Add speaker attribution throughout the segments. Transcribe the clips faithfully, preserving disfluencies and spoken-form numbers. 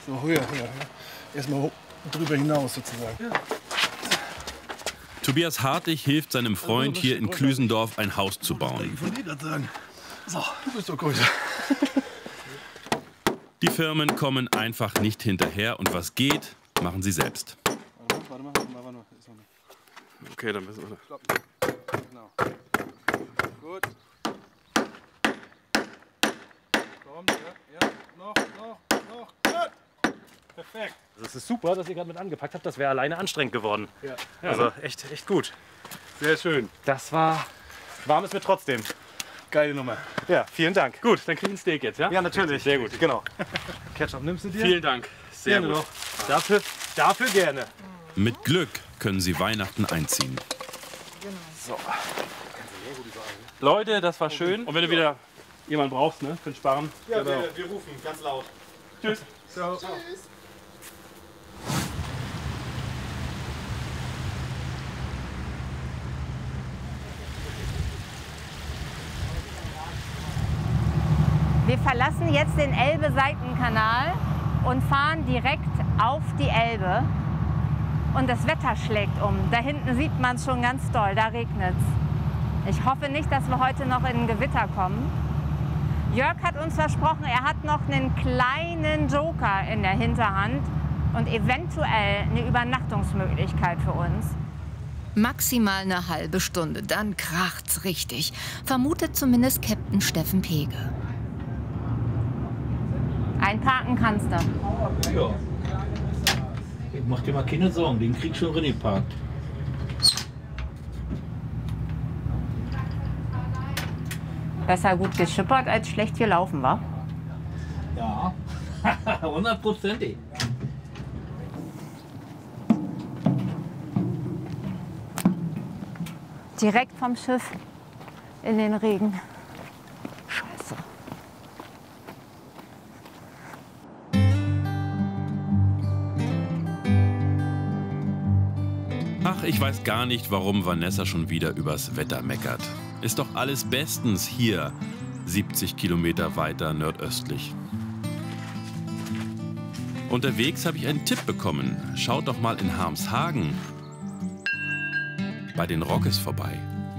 Speaker 1: So, höher, höher, höher. Erstmal drüber hinaus sozusagen. Ja.
Speaker 2: Tobias Hartig hilft seinem Freund hier in Klüsendorf ein Haus zu bauen.
Speaker 1: So, du bist doch größer.
Speaker 2: Die Firmen kommen einfach nicht hinterher und was geht, machen sie selbst.
Speaker 1: Warte mal, warte mal, warte mal.
Speaker 2: Okay, dann müssen wir.
Speaker 1: Genau. Gut. Kommt, ja, ja, noch, noch, noch. Gut. Perfekt.
Speaker 3: Das ist super, dass ihr gerade mit angepackt habt. Das wäre alleine anstrengend geworden.
Speaker 1: Ja.
Speaker 3: Also echt, echt gut.
Speaker 1: Sehr schön.
Speaker 3: Das war warm ist mir trotzdem.
Speaker 1: Geile Nummer.
Speaker 3: Ja, vielen Dank.
Speaker 2: Gut, dann krieg ich ein Steak jetzt, ja?
Speaker 3: Ja, natürlich.
Speaker 2: Sehr gut.
Speaker 3: Genau. Ketchup nimmst du dir?
Speaker 2: Vielen Dank. Sehr
Speaker 3: Gerne
Speaker 2: gut.
Speaker 3: doch. Dafür, dafür gerne.
Speaker 2: Mit Glück können sie Weihnachten einziehen.
Speaker 3: So.
Speaker 2: Leute, das war schön. Und wenn du wieder jemanden brauchst, ne, für den Sparen.
Speaker 3: Ja, genau. wir, wir rufen ganz laut.
Speaker 2: Tschüss.
Speaker 1: So.
Speaker 3: Tschüss.
Speaker 4: Wir verlassen jetzt den Elbe-Seitenkanal und fahren direkt auf die Elbe. Und das Wetter schlägt um. Da hinten sieht man es schon ganz doll, da regnet es. Ich hoffe nicht, dass wir heute noch in ein Gewitter kommen. Jörg hat uns versprochen, er hat noch einen kleinen Joker in der Hinterhand und eventuell eine Übernachtungsmöglichkeit für uns.
Speaker 5: Maximal eine halbe Stunde, dann kracht's richtig. Vermutet zumindest Captain Steffen Pege.
Speaker 4: Einparken kannst du.
Speaker 6: Ja. Ich mach dir mal keine Sorgen, den krieg ich schon reingeparkt.
Speaker 4: Besser gut geschippert als schlecht gelaufen, wa?
Speaker 6: Ja, hundertprozentig.
Speaker 4: Direkt vom Schiff in den Regen. Scheiße.
Speaker 2: Ach, ich weiß gar nicht, warum Vanessa schon wieder übers Wetter meckert. Ist doch alles bestens hier, siebzig Kilometer weiter nordöstlich. Unterwegs habe ich einen Tipp bekommen. Schaut doch mal in Harmshagen bei den Rockes vorbei.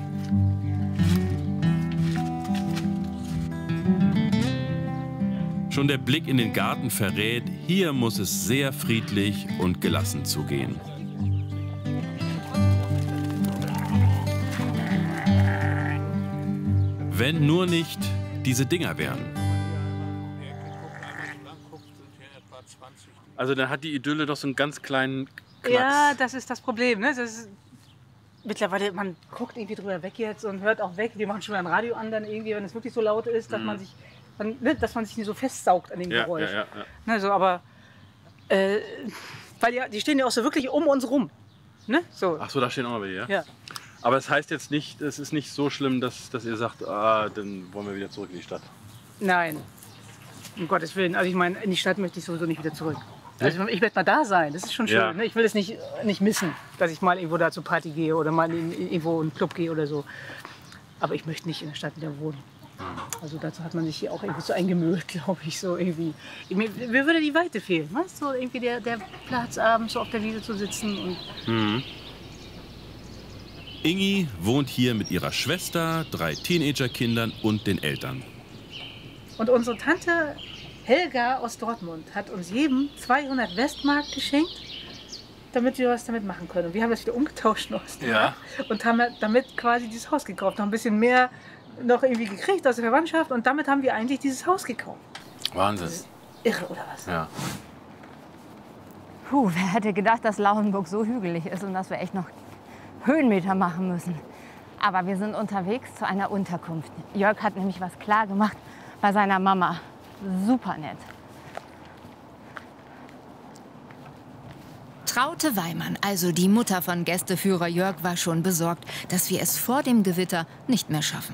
Speaker 2: Schon der Blick in den Garten verrät, hier muss es sehr friedlich und gelassen zugehen. Wenn nur nicht diese Dinger wären. Also dann hat die Idylle doch so einen ganz kleinen Knacks.
Speaker 7: Ja, das ist das Problem. Ne? Das ist mittlerweile, man guckt irgendwie drüber weg jetzt und hört auch weg. Wir machen schon ein Radio an, dann irgendwie, wenn es wirklich so laut ist, dass, mhm. man, sich, dann, ne, dass man sich nicht so festsaugt an dem
Speaker 2: ja,
Speaker 7: Geräusch.
Speaker 2: Ja, ja, ja.
Speaker 7: Ne, so, aber, äh, weil ja, die stehen ja auch so wirklich um uns rum. Ne? So.
Speaker 2: Ach so, da stehen auch noch welche, ja?
Speaker 7: Ja.
Speaker 2: Aber es heißt jetzt nicht, es ist nicht so schlimm, dass, dass ihr sagt, ah, dann wollen wir wieder zurück in die Stadt.
Speaker 7: Nein, um Gottes Willen. Also ich meine, in die Stadt möchte ich sowieso nicht wieder zurück. Also ich möchte mal da sein, das ist schon schön. Ja. Ne? Ich will es nicht, nicht missen, dass ich mal irgendwo da zur Party gehe oder mal in, in, irgendwo in einen Club gehe oder so. Aber ich möchte nicht in der Stadt wieder wohnen. Also dazu hat man sich hier auch irgendwie so eingemüllt, glaube ich, so irgendwie. Mir, mir würde die Weite fehlen, weißt du, so irgendwie der, der Platz abends so auf der Wiese zu sitzen. Und
Speaker 2: mhm. Ingi wohnt hier mit ihrer Schwester, drei Teenagerkindern und den Eltern.
Speaker 7: Und unsere Tante Helga aus Dortmund hat uns jedem zweihundert Westmark geschenkt, damit wir was damit machen können. Und wir haben das wieder umgetauscht noch
Speaker 2: ja.
Speaker 7: und haben damit quasi dieses Haus gekauft. Noch ein bisschen mehr noch irgendwie gekriegt aus der Verwandtschaft und damit haben wir eigentlich dieses Haus gekauft.
Speaker 2: Wahnsinn.
Speaker 7: Das ist irre, oder was?
Speaker 2: Ja.
Speaker 4: Puh, wer hätte gedacht, dass Lauenburg so hügelig ist und dass wir echt noch Höhenmeter machen müssen. Aber wir sind unterwegs zu einer Unterkunft. Jörg hat nämlich was klar gemacht bei seiner Mama. Super nett.
Speaker 5: Traute Weimann, also die Mutter von Gästeführer Jörg, war schon besorgt, dass wir es vor dem Gewitter nicht mehr schaffen.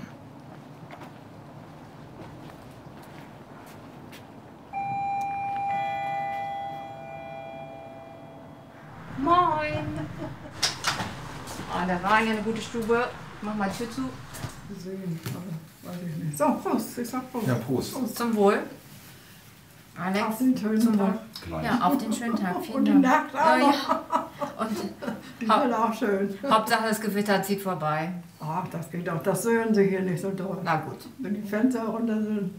Speaker 4: Moin! Ah, da war ja eine gute Stube. Mach mal die Tür zu.
Speaker 8: So, Prost. Ich sag Prost.
Speaker 6: Ja, Prost.
Speaker 8: Prost.
Speaker 4: Zum Wohl.
Speaker 5: Alex,
Speaker 8: Auf den schönen
Speaker 5: zum
Speaker 8: Tag.
Speaker 5: Wohl. Ja, auf den schönen Tag. Vielen
Speaker 8: Und die
Speaker 5: Dank.
Speaker 8: Nacht auch
Speaker 5: Oh,
Speaker 8: noch.
Speaker 5: ja. Und
Speaker 8: Die sind auch schön.
Speaker 5: Hauptsache das Gewitter zieht vorbei.
Speaker 8: Ach, das geht auch. Das hören Sie hier nicht so doll.
Speaker 5: Na gut.
Speaker 8: Wenn die Fenster runter sind.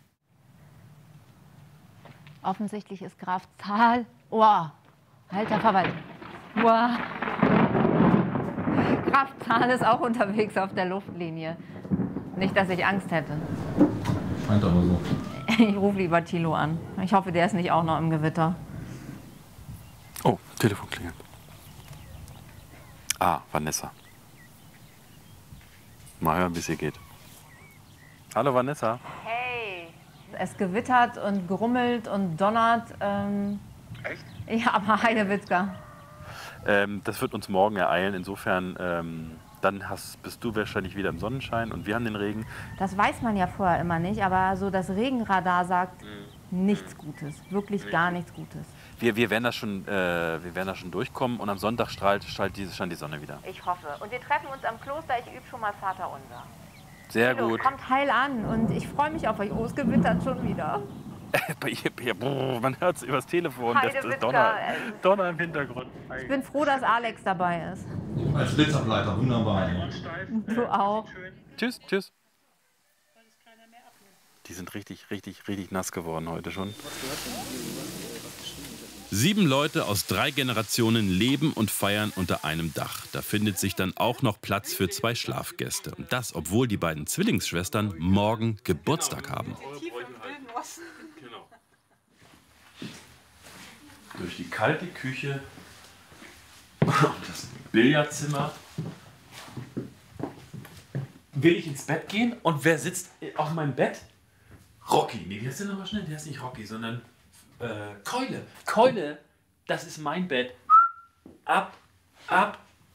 Speaker 4: Offensichtlich ist Graf Zahl. Oh, alter Verwalter. Wow. Graf Zahl ist auch unterwegs auf der Luftlinie. Nicht, dass ich Angst hätte.
Speaker 6: Scheint aber so.
Speaker 4: Ich rufe lieber Thilo an. Ich hoffe, der ist nicht auch noch im Gewitter.
Speaker 2: Oh, Telefon klingelt. Ah, Vanessa. Mal hören, wie es hier geht. Hallo Vanessa.
Speaker 4: Hey. Es gewittert und grummelt und donnert. Ähm,
Speaker 2: Echt?
Speaker 4: Ja, aber Heidewitzka.
Speaker 2: Ähm, das wird uns morgen ereilen. Insofern, ähm, dann hast, bist du wahrscheinlich wieder im Sonnenschein und wir haben den Regen.
Speaker 4: Das weiß man ja vorher immer nicht, aber so das Regenradar sagt
Speaker 2: Mhm.
Speaker 4: nichts Gutes. Wirklich gar nichts Gutes.
Speaker 2: Wir, wir, werden da schon, äh, wir werden da schon durchkommen und am Sonntag strahlt, strahlt die, scheint die Sonne wieder.
Speaker 4: Ich hoffe. Und wir treffen uns am Kloster. Ich übe schon mal Vaterunser.
Speaker 2: Sehr
Speaker 4: Thilo,
Speaker 2: gut.
Speaker 4: kommt heil an und ich freue mich auf euch. Oh, es gewittert schon wieder.
Speaker 2: Bei ihr- bei ihr- brrr, Man hört es übers Telefon. Das
Speaker 4: Heidewitzka,
Speaker 2: ist Donner,
Speaker 4: ey.
Speaker 2: Donner im Hintergrund.
Speaker 4: Ich bin froh, dass Alex dabei ist.
Speaker 6: Als Blitzableiter, wunderbar.
Speaker 4: Du auch.
Speaker 2: Tschüss, tschüss. Die sind richtig, richtig, richtig nass geworden heute schon. Sieben Leute aus drei Generationen leben und feiern unter einem Dach. Da findet sich dann auch noch Platz für zwei Schlafgäste. Und das, obwohl die beiden Zwillingsschwestern morgen Geburtstag haben. Durch die kalte Küche und das Billardzimmer. Will ich ins Bett gehen? Und wer sitzt auf meinem Bett? Rocky. Nee, wie heißt der nochmal schnell? Der ist nicht Rocky, sondern äh, Keule. Keule, das ist mein Bett. Ab, ab.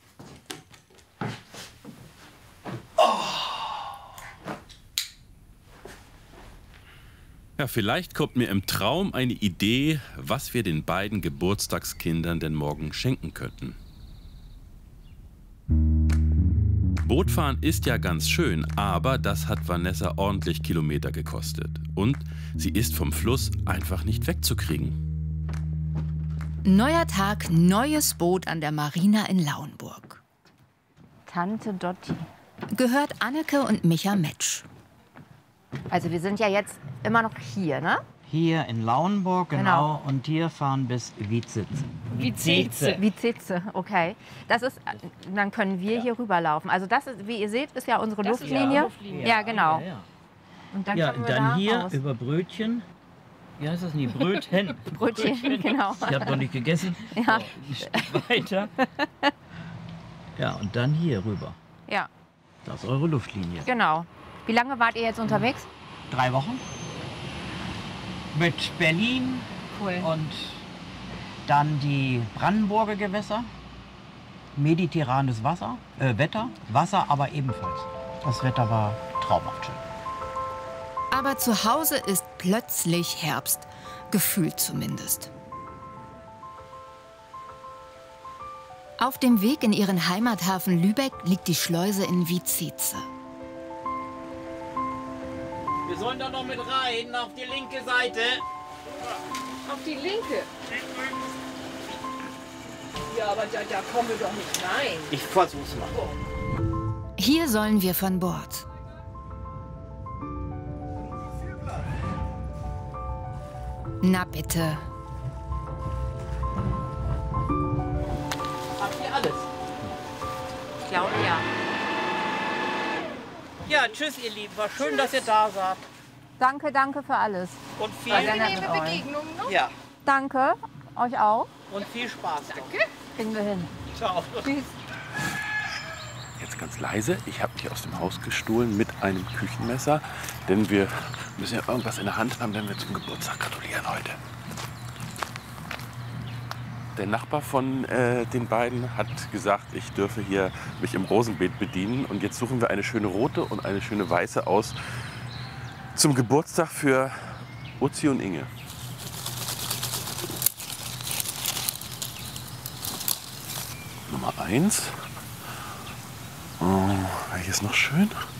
Speaker 2: Ja, vielleicht kommt mir im Traum eine Idee, was wir den beiden Geburtstagskindern denn morgen schenken könnten. Bootfahren ist ja ganz schön, aber das hat Vanessa ordentlich Kilometer gekostet. Und sie ist vom Fluss einfach nicht wegzukriegen.
Speaker 5: Neuer Tag, neues Boot an der Marina in Lauenburg.
Speaker 4: Tante Dotti.
Speaker 5: Gehört Anneke und Micha Metsch.
Speaker 4: Also wir sind ja jetzt immer noch hier, ne?
Speaker 9: Hier in Lauenburg, genau,
Speaker 4: Genau.
Speaker 9: und hier fahren bis Wietzitz.
Speaker 4: Vizize. Vizize, okay. Das ist, dann können wir hier rüberlaufen. Also das ist, wie ihr seht, ist ja unsere
Speaker 9: Das ist
Speaker 4: Luftlinie.
Speaker 9: ja Luftlinie.
Speaker 4: Ja, genau.
Speaker 9: Ja, ja.
Speaker 4: Und dann
Speaker 9: Ja,
Speaker 4: können
Speaker 9: und
Speaker 4: wir
Speaker 9: dann
Speaker 4: da
Speaker 9: hier
Speaker 4: raus.
Speaker 9: über Brötchen. Wie heißt das nicht? Brötchen.
Speaker 4: Brötchen, genau.
Speaker 9: Ich habe noch nicht gegessen.
Speaker 4: Ja.
Speaker 9: So, ein Stück weiter. Ja, und dann hier rüber.
Speaker 4: Ja,
Speaker 9: Das ist eure Luftlinie.
Speaker 4: genau. Wie lange wart ihr jetzt unterwegs?
Speaker 9: Drei Wochen. Mit Berlin
Speaker 4: Cool.
Speaker 9: und dann die Brandenburger Gewässer. Mediterranes Wasser, äh, Wetter, Wasser aber ebenfalls. Das Wetter war traumhaft schön.
Speaker 5: Aber zu Hause ist plötzlich Herbst. Gefühlt zumindest. Auf dem Weg in ihren Heimathafen Lübeck liegt die Schleuse in Vizize.
Speaker 9: Wir sollen da noch mit rein, auf die linke Seite.
Speaker 7: Auf die linke. Ja, aber da, da kommen wir doch nicht rein.
Speaker 9: Ich versuch's mal.
Speaker 5: Hier sollen wir von Bord. Na bitte.
Speaker 9: Habt ihr alles?
Speaker 4: Ich glaube ja.
Speaker 9: Ja, tschüss ihr Lieben. War schön, dass ihr da seid.
Speaker 4: Danke, danke für alles.
Speaker 9: Und viel,
Speaker 4: War sehr nett mit euch.
Speaker 9: ja,
Speaker 4: Danke, euch auch.
Speaker 9: und viel Spaß. Danke.
Speaker 4: Kriegen wir hin.
Speaker 9: Ciao.
Speaker 4: Tschüss.
Speaker 2: Jetzt ganz leise. Ich habe mich aus dem Haus gestohlen mit einem Küchenmesser. Denn wir müssen ja irgendwas in der Hand haben, wenn wir zum Geburtstag gratulieren heute. Der Nachbar von äh, den beiden hat gesagt, ich dürfe hier mich im Rosenbeet bedienen. Und jetzt suchen wir eine schöne rote und eine schöne weiße aus zum Geburtstag für Uzi und Inge. Nummer eins. Oh, welches noch schön?